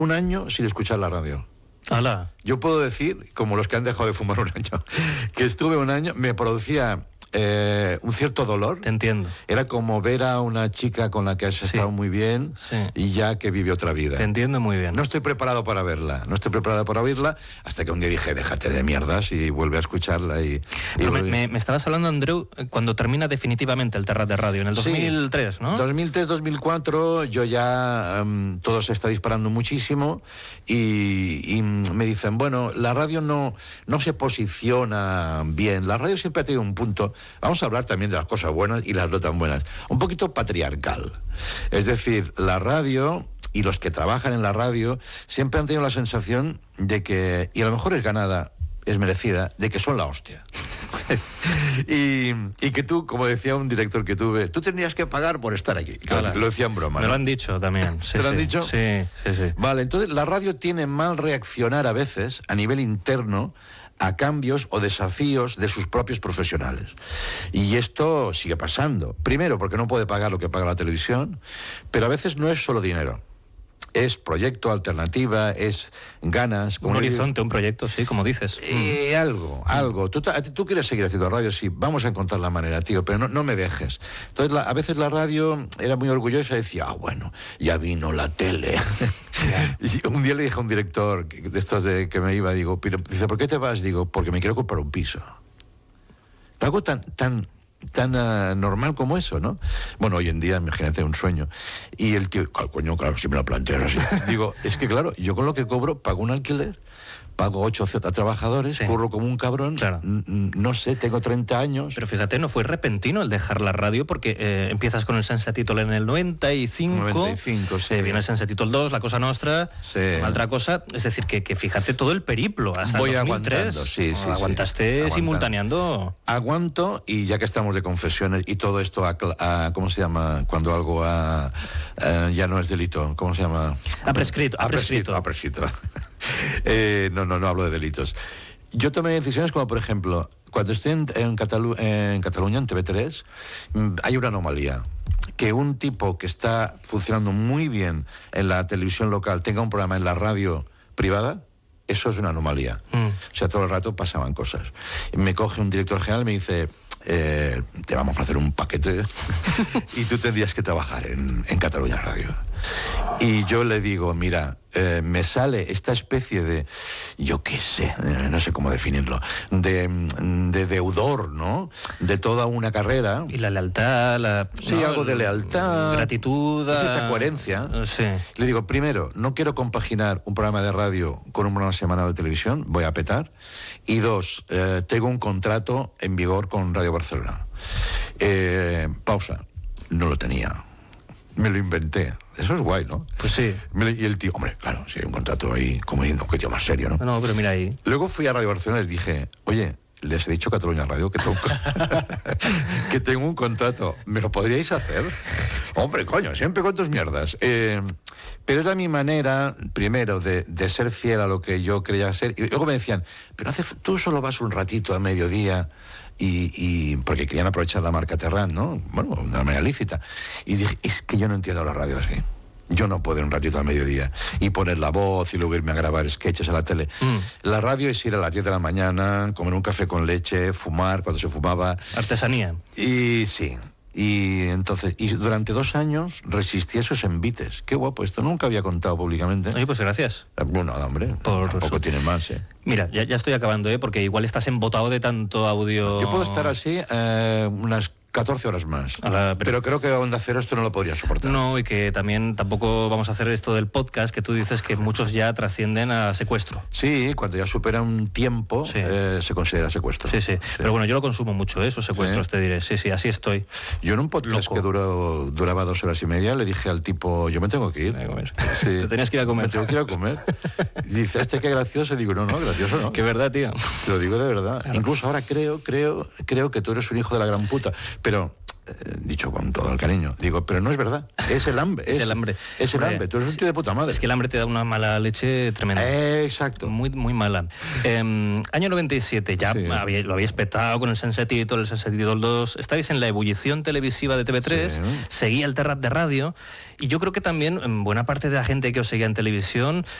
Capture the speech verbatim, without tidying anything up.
un año sin escuchar la radio. ¡Hala! Yo puedo decir, como los que han dejado de fumar un año, que estuve un año, me producía eh, un cierto dolor. Te entiendo. Era como ver a una chica con la que has Sí. estado muy bien Sí. y ya que vive otra vida. Te entiendo muy bien. No estoy preparado para verla, no estoy preparado para oírla, hasta que un día dije, déjate de mierdas y vuelve a escucharla. Y, y Pero me, vuelve- me, me estabas hablando, Andreu, cuando termina definitivamente el Terrat de Radio, en el dos mil tres, Sí. ¿no? dos mil tres, dos mil cuatro, yo ya um, todo se está disparando muchísimo y, y me dicen, bueno, la radio no, no se posiciona bien, la radio siempre ha tenido un punto, vamos a hablar también de las cosas buenas y las no tan buenas, un poquito patriarcal. Es decir, la radio y los que trabajan en la radio siempre han tenido la sensación de que, y a lo mejor es ganada, es merecida, de que son la hostia. y, y que tú, como decía un director que tuve, tú tendrías que pagar por estar aquí. Que Hola. lo decía en broma, Me ¿no? lo han dicho también. Sí, ¿Te lo han sí. dicho? Sí, sí, sí. Vale, entonces la radio tiene mal reaccionar a veces, a nivel interno, a cambios o desafíos de sus propios profesionales. Y esto sigue pasando. Primero, porque no puede pagar lo que paga la televisión, pero a veces no es solo dinero. Es proyecto, alternativa, es ganas... Un horizonte, un proyecto, sí, como dices. Eh, algo, algo. Tú, ta- tú quieres seguir haciendo radio, sí, vamos a encontrar la manera, tío, pero no, no me dejes. Entonces, la- a veces la radio era muy orgullosa y decía, ah, bueno, ya vino la tele. Y un día le dije a un director que- de estos de que me iba, digo, pero, dice, ¿por qué te vas? Digo, porque me quiero comprar un piso. Algo tan... tan tan uh, normal como eso, ¿no? Bueno, hoy en día, imagínate, un sueño. Y el tío, "Cal- coño, claro, si me lo planteas así". Digo, es que claro, yo con lo que cobro pago un alquiler, pago ocho a trabajadores, Sí. curro como un cabrón, Claro. n- n- no sé, tengo treinta años. Pero fíjate, no fue repentino el dejar la radio, porque eh, empiezas con el Sense Títol en el noventa y cinco, noventa y cinco, sí. eh, viene el Sense Títol dos, La Cosa Nostra, Sí. otra cosa, es decir, que, que fíjate todo el periplo, hasta Voy el dos mil tres, aguantando, sí, sí, sí. aguantaste Aguantando. simultaneando. Aguanto, y ya que estamos de confesiones y todo esto, a, a- ¿cómo se llama? Cuando algo ha, eh, ya no es delito, ¿cómo se llama? Ha prescrito, ha prescrito. Ha prescrito. Eh, no, no, no hablo de delitos. Yo tomé decisiones como, por ejemplo, cuando estoy en, en, Catalu- en Cataluña, en T V tres, mm, hay una anomalía. Que un tipo que está funcionando muy bien en la televisión local tenga un programa en la radio privada, eso es una anomalía. Mm. O sea, todo el rato pasaban cosas. Y me coge un director general y me dice, eh, te vamos a hacer un paquete y tú tendrías que trabajar en, en Cataluña Radio. Y yo le digo, mira, eh, me sale esta especie de, yo qué sé, eh, no sé cómo definirlo, de, de deudor, ¿no? De toda una carrera. Y la lealtad, la... Sí, ¿no? algo de lealtad. Gratitud. Cierta coherencia. Sí. Le digo, primero, no quiero compaginar un programa de radio con un programa semanal de televisión, voy a petar. Y dos, eh, tengo un contrato en vigor con Radio Barcelona. Eh, pausa, no lo tenía. Me lo inventé. Eso es guay, ¿no? Pues sí. Me lo- y el tío, hombre, claro, si hay un contrato ahí, como diciendo, qué tío más serio, ¿no? No, no, pero mira ahí. Luego fui a Radio Barcelona y les dije, oye, les he dicho a Cataluña Radio que tengo, un co- que tengo un contrato. ¿Me lo podríais hacer? Hombre, coño, siempre con tus mierdas. Eh, pero era mi manera, primero, de, de ser fiel a lo que yo creía ser. Y luego me decían, pero hace, tú solo vas un ratito a mediodía. Y, y porque querían aprovechar la marca Terran, ¿no? Bueno, de una manera lícita. Y dije, es que yo no entiendo la radio así. Yo no puedo ir un ratito al mediodía y poner la voz y luego irme a grabar sketches a la tele. Mm. La radio es ir a las diez de la mañana, comer un café con leche, fumar cuando se fumaba. Artesanía. Y sí. Y entonces, y durante dos años resistí esos envites. Qué guapo esto, nunca había contado públicamente. Oye, pues gracias. Bueno, nada, hombre, Por tampoco eso. tiene más, ¿eh? Mira, ya, ya estoy acabando, ¿eh? Porque igual estás embotado de tanto audio. Yo puedo estar así eh, unas catorce horas más. A la- pero... pero- creo que Onda Cero esto no lo podría soportar. No, y que también tampoco vamos a hacer esto del podcast, que tú dices que muchos ya trascienden a secuestro. Sí, cuando ya supera un tiempo, Sí. eh, se considera secuestro. Sí, sí, Pero bueno, yo lo consumo mucho, ¿eh? Esos secuestros, ¿Sí? te diré. Sí, sí, así estoy. Yo en un podcast Loco. que duró, duraba dos horas y media le dije al tipo, yo me tengo que ir. A comer. Sí. Te tenías que ir a comer. Me tengo que ir a comer. Y dice, este qué gracioso. Y digo, no, no, gracioso no. Que verdad, tío. Te lo digo de verdad. Claro. Incluso ahora creo, creo, creo que tú eres un hijo de la gran puta. Pero dicho con todo el cariño, digo, pero no es verdad, es el hambre. Es, es el hambre. Es el hambre, tú eres un tío de puta madre. Es que el hambre te da una mala leche tremenda. Eh, exacto. Muy, muy mala. Eh, año noventa y siete, ya sí. había, lo habéis petado con el Sunset Idol, el Sunset Idol dos, estáis en la ebullición televisiva de T V tres, sí. seguía el Terrat de radio, y yo creo que también buena parte de la gente que os seguía en televisión